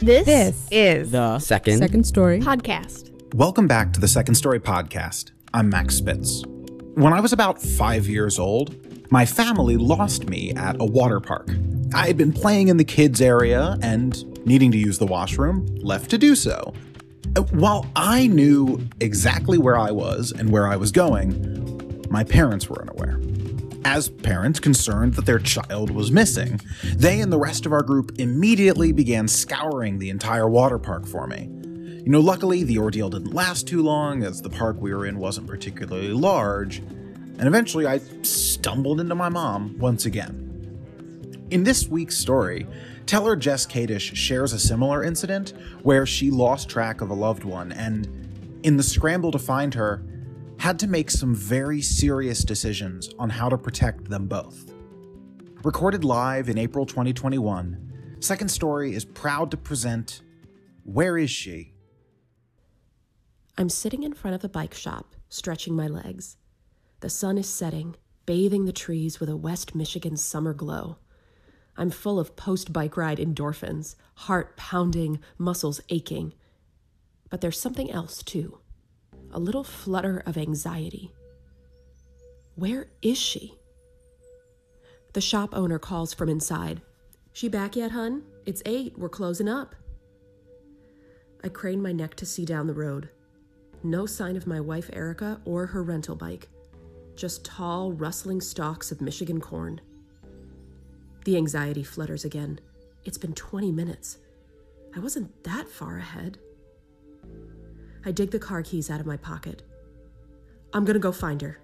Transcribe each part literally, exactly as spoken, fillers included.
This, This is The Second. Second Story podcast. Welcome back to the Second Story podcast. I'm Max Spitz. When I was about five years old, my family lost me at a water park. I had been playing in the kids area and, needing to use the washroom, left to do so. While I knew exactly where I was and where I was going, my parents were unaware. As parents concerned that their child was missing, they and the rest of our group immediately began scouring the entire water park for me. You know, luckily the ordeal didn't last too long, as the park we were in wasn't particularly large, and eventually I stumbled into my mom once again. In this week's story, teller Jess Kadish shares a similar incident where she lost track of a loved one and, in the scramble to find her, had to make some very serious decisions on how to protect them both. Recorded live in April twenty twenty-one, Second Story is proud to present Where Is She? I'm sitting in front of a bike shop, stretching my legs. The sun is setting, bathing the trees with a West Michigan summer glow. I'm full of post-bike ride endorphins, heart pounding, muscles aching. But there's something else, too. A little flutter of anxiety. Where is she? The shop owner calls from inside. She back yet, hun? It's eight. We're closing up. I crane my neck to see down the road. No sign of my wife Erica or her rental bike. Just tall, rustling stalks of Michigan corn. The anxiety flutters again. It's been twenty minutes. I wasn't that far ahead. I dig the car keys out of my pocket. I'm gonna go find her.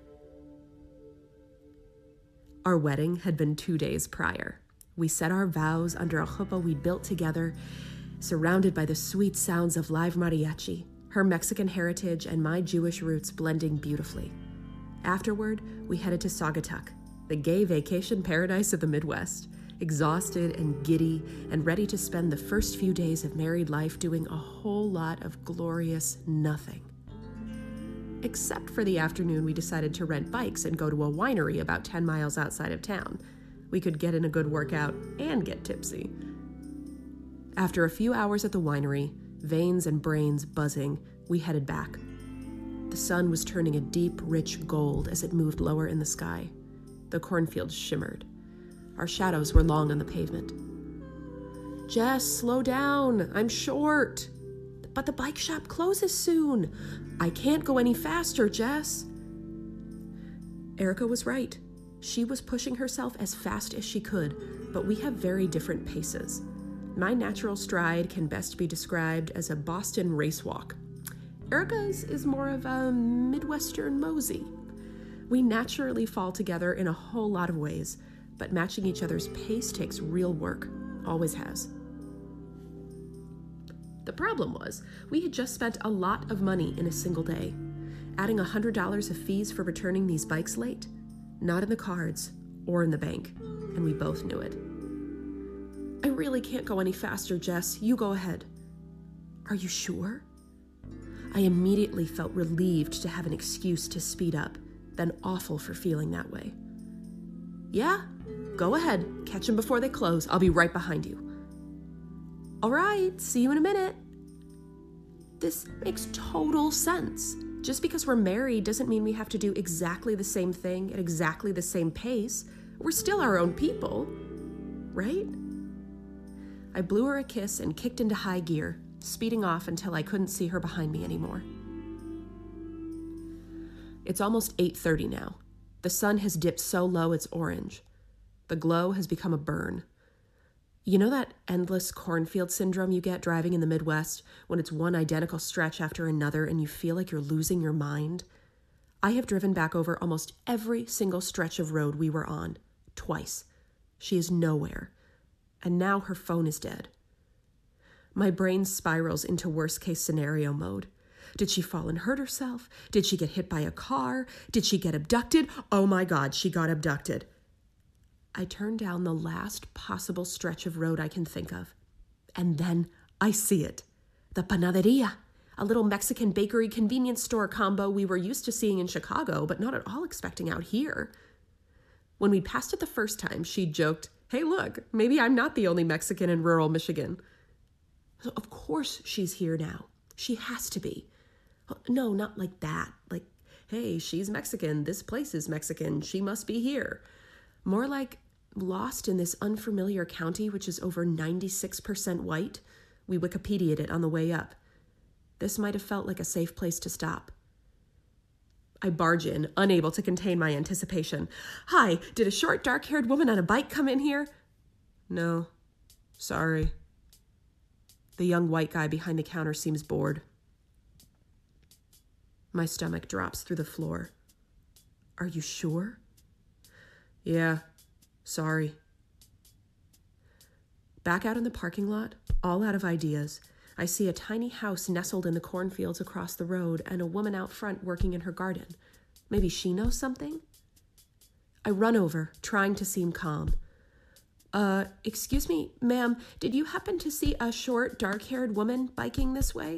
Our wedding had been two days prior. We said our vows under a chuppah we'd built together, surrounded by the sweet sounds of live mariachi, her Mexican heritage and my Jewish roots blending beautifully. Afterward, we headed to Saugatuck, the gay vacation paradise of the Midwest, exhausted and giddy and ready to spend the first few days of married life doing a whole lot of glorious nothing. Except for the afternoon we decided to rent bikes and go to a winery about ten miles outside of town. We could get in a good workout and get tipsy. After a few hours at the winery, veins and brains buzzing, we headed back. The sun was turning a deep, rich gold as it moved lower in the sky. The cornfields shimmered. Our shadows were long on the pavement. Jess, slow down. I'm short. But the bike shop closes soon. I can't go any faster, Jess. Erica was right. She was pushing herself as fast as she could, but we have very different paces. My natural stride can best be described as a Boston race walk. Erica's is more of a Midwestern mosey. We naturally fall together in a whole lot of ways, but matching each other's pace takes real work, always has. The problem was, we had just spent a lot of money in a single day, adding one hundred dollars of fees for returning these bikes late, not in the cards or in the bank, and we both knew it. I really can't go any faster, Jess. You go ahead. Are you sure? I immediately felt relieved to have an excuse to speed up, then awful for feeling that way. Yeah? Go ahead, catch them before they close. I'll be right behind you. All right, see you in a minute. This makes total sense. Just because we're married doesn't mean we have to do exactly the same thing at exactly the same pace. We're still our own people, right? I blew her a kiss and kicked into high gear, speeding off until I couldn't see her behind me anymore. It's almost eight thirty now. The sun has dipped so low it's orange. The glow has become a burn. You know that endless cornfield syndrome you get driving in the Midwest when it's one identical stretch after another and you feel like you're losing your mind? I have driven back over almost every single stretch of road we were on, twice. She is nowhere. And now her phone is dead. My brain spirals into worst-case scenario mode. Did she fall and hurt herself? Did she get hit by a car? Did she get abducted? Oh my God, she got abducted. I turn down the last possible stretch of road I can think of. And then I see it. The Panaderia, a little Mexican bakery convenience store combo we were used to seeing in Chicago, but not at all expecting out here. When we passed it the first time, she joked, "Hey, look, maybe I'm not the only Mexican in rural Michigan." Of course she's here now. She has to be. No, not like that. Like, hey, she's Mexican. This place is Mexican. She must be here. More like lost in this unfamiliar county, which is over ninety-six percent white. We Wikipedia'd it on the way up. This might have felt like a safe place to stop. I barge in, unable to contain my anticipation. Hi, did a short, dark-haired woman on a bike come in here? No, sorry. The young white guy behind the counter seems bored. My stomach drops through the floor. Are you sure? Yeah, sorry. Back out in the parking lot, all out of ideas, I see a tiny house nestled in the cornfields across the road and a woman out front working in her garden. Maybe she knows something? I run over, trying to seem calm. Uh, excuse me, ma'am, did you happen to see a short, dark-haired woman biking this way?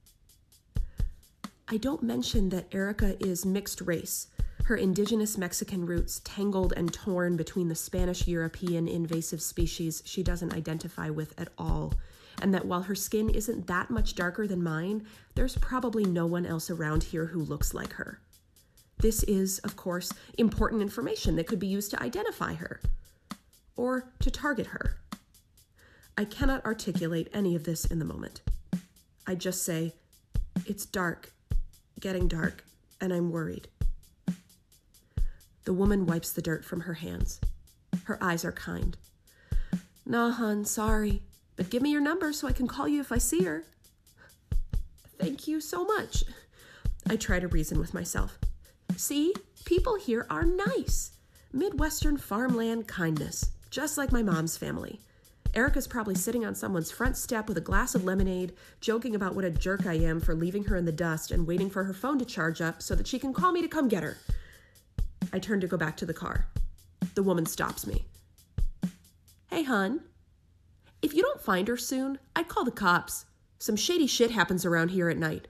I don't mention that Erica is mixed race, her indigenous Mexican roots tangled and torn between the Spanish-European invasive species she doesn't identify with at all, and that while her skin isn't that much darker than mine, there's probably no one else around here who looks like her. This is, of course, important information that could be used to identify her, or to target her. I cannot articulate any of this in the moment. I just say, it's dark, getting dark, and I'm worried. The woman wipes the dirt from her hands. Her eyes are kind. Nah, hun, sorry, but give me your number so I can call you if I see her. Thank you so much. I try to reason with myself. See, people here are nice. Midwestern farmland kindness, just like my mom's family. Erica's probably sitting on someone's front step with a glass of lemonade, joking about what a jerk I am for leaving her in the dust and waiting for her phone to charge up so that she can call me to come get her. I turn to go back to the car. The woman stops me. Hey, hun. If you don't find her soon, I'd call the cops. Some shady shit happens around here at night.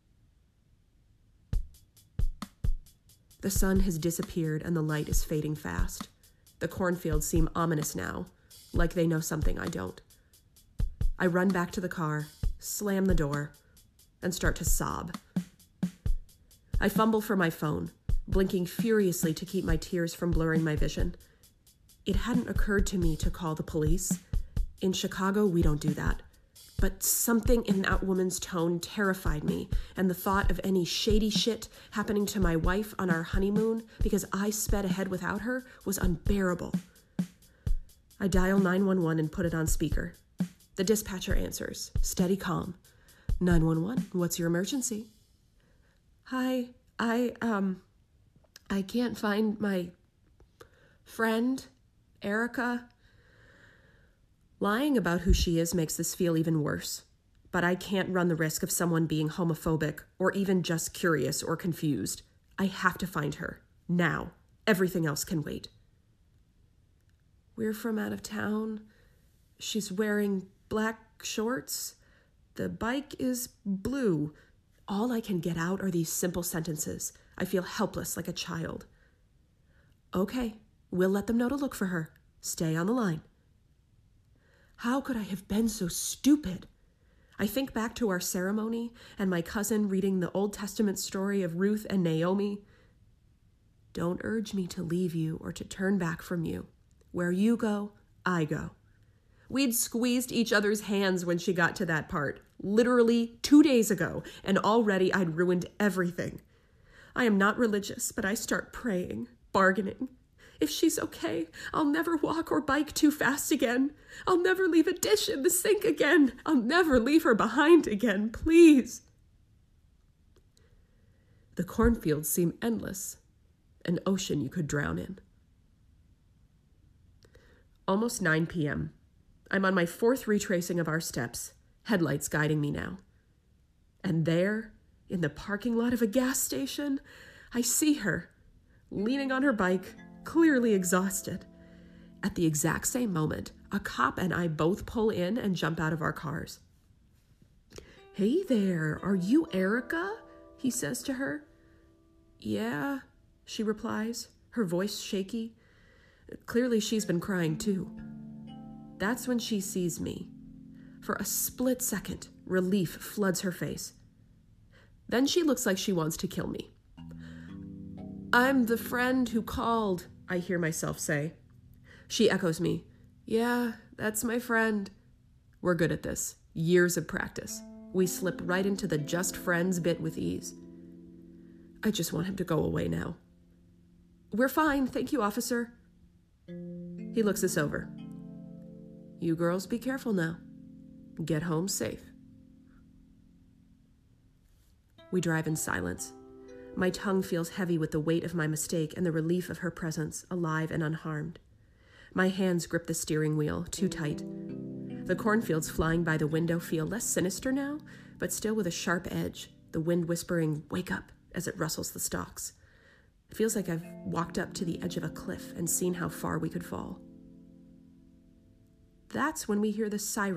The sun has disappeared and the light is fading fast. The cornfields seem ominous now, like they know something I don't. I run back to the car, slam the door, and start to sob. I fumble for my phone, blinking furiously to keep my tears from blurring my vision. It hadn't occurred to me to call the police. In Chicago, we don't do that. But something in that woman's tone terrified me, and the thought of any shady shit happening to my wife on our honeymoon because I sped ahead without her was unbearable. I dial nine one one and put it on speaker. The dispatcher answers, steady calm. nine one one, what's your emergency? Hi, I, um, I can't find my friend, Erica. Lying about who she is makes this feel even worse, but I can't run the risk of someone being homophobic or even just curious or confused. I have to find her, now. Everything else can wait. We're from out of town. She's wearing black shorts. The bike is blue. All I can get out are these simple sentences. I feel helpless like a child. Okay, we'll let them know to look for her. Stay on the line. How could I have been so stupid? I think back to our ceremony and my cousin reading the Old Testament story of Ruth and Naomi. Don't urge me to leave you or to turn back from you. Where you go, I go. We'd squeezed each other's hands when she got to that part, literally two days ago, and already I'd ruined everything. I am not religious, but I start praying, bargaining. If she's okay, I'll never walk or bike too fast again. I'll never leave a dish in the sink again. I'll never leave her behind again, please. The cornfields seem endless, an ocean you could drown in. Almost nine p.m. I'm on my fourth retracing of our steps, headlights guiding me now. And there, in the parking lot of a gas station, I see her, leaning on her bike, clearly exhausted. At the exact same moment, a cop and I both pull in and jump out of our cars. Hey there, are you Erica? He says to her. Yeah, she replies, her voice shaky. Clearly she's been crying too. That's when she sees me. For a split second, relief floods her face. Then she looks like she wants to kill me. "I'm the friend who called," I hear myself say. She echoes me. "Yeah, that's my friend." We're good at this. Years of practice. We slip right into the just friends bit with ease. I just want him to go away now. "We're fine, thank you, officer." He looks us over. "You girls be careful now. Get home safe." We drive in silence. My tongue feels heavy with the weight of my mistake and the relief of her presence, alive and unharmed. My hands grip the steering wheel, too tight. The cornfields flying by the window feel less sinister now, but still with a sharp edge, the wind whispering, "Wake up," as it rustles the stalks. It feels like I've walked up to the edge of a cliff and seen how far we could fall. That's when we hear the siren